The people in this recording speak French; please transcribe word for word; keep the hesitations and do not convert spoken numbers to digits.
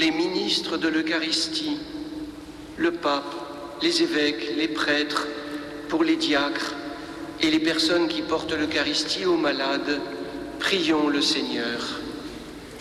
les ministres de l'Eucharistie, le pape, les évêques, les prêtres, pour les diacres et les personnes qui portent l'Eucharistie aux malades, prions le Seigneur.